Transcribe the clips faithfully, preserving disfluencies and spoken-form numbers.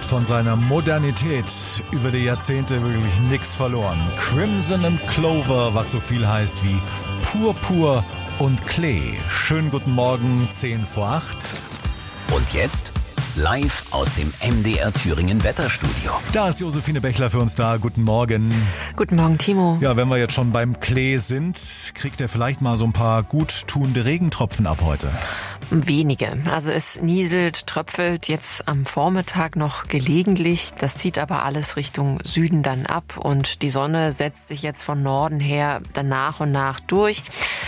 von seiner Modernität über die Jahrzehnte wirklich nichts verloren. Crimson and Clover, was so viel heißt wie Purpur und Klee. Schönen guten Morgen, zehn vor acht. Und jetzt live aus dem M D R Thüringen Wetterstudio. Da ist Josephine Bechler für uns da. Guten Morgen. Guten Morgen, Timo. Ja, wenn wir jetzt schon beim Klee sind, kriegt er vielleicht mal so ein paar guttunende Regentropfen ab heute? Wenige. Also es nieselt, tröpfelt jetzt am Vormittag noch gelegentlich. Das zieht aber alles Richtung Süden dann ab und die Sonne setzt sich jetzt von Norden her dann nach und nach durch.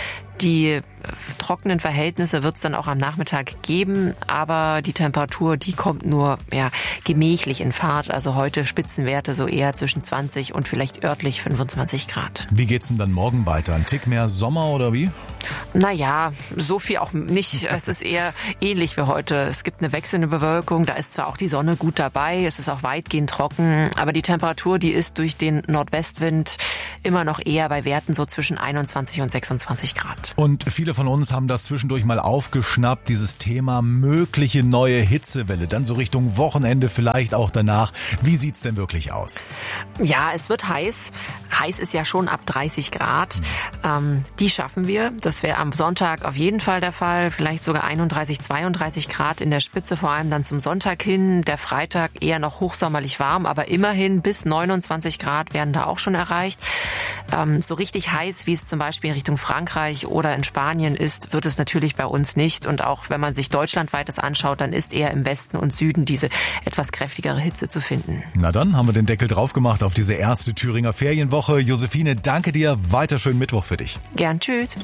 Die trockenen Verhältnisse wird es dann auch am Nachmittag geben, aber die Temperatur, die kommt nur ja, gemächlich in Fahrt. Also heute Spitzenwerte so eher zwischen zwanzig und vielleicht örtlich fünfundzwanzig Grad. Wie geht's denn dann morgen weiter? Ein Tick mehr Sommer oder wie? Naja, so viel auch nicht. Es ist eher ähnlich wie heute. Es gibt eine wechselnde Bewölkung, da ist zwar auch die Sonne gut dabei, es ist auch weitgehend trocken, aber die Temperatur, die ist durch den Nordwestwind immer noch eher bei Werten so zwischen einundzwanzig und sechsundzwanzig Grad. Und viele von uns haben das zwischendurch mal aufgeschnappt, dieses Thema mögliche neue Hitzewelle, dann so Richtung Wochenende, vielleicht auch danach. Wie sieht's denn wirklich aus? Ja, es wird heiß. Heiß ist ja schon ab dreißig Grad. Ähm, die schaffen wir. Das wäre am Sonntag auf jeden Fall der Fall. Vielleicht sogar einunddreißig, zweiunddreißig Grad in der Spitze, vor allem dann zum Sonntag hin. Der Freitag eher noch hochsommerlich warm, aber immerhin bis neunundzwanzig Grad werden da auch schon erreicht. Ähm, so richtig heiß, wie es zum Beispiel in Richtung Frankreich oder in Spanien ist, wird es natürlich bei uns nicht. Und auch wenn man sich deutschlandweites anschaut, dann ist eher im Westen und Süden diese etwas kräftigere Hitze zu finden. Na dann haben wir den Deckel drauf gemacht auf diese erste Thüringer Ferienwoche. Josephine, danke dir. Weiter schönen Mittwoch für dich. Gern, tschüss.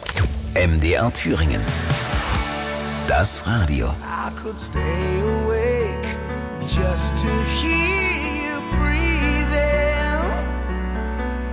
M D R Thüringen. Das Radio. I could stay awake just to hear